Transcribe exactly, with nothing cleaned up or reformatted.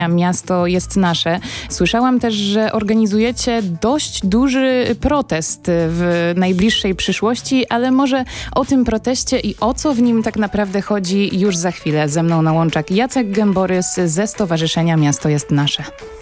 Miasto jest nasze. Słyszałam też, że organizujecie dość duży protest w najbliższej przyszłości, ale może o tym proteście i o co w nim tak naprawdę chodzi już za chwilę. Ze mną na łączach Jacek Gęborys ze Stowarzyszenia Miasto jest Nasze.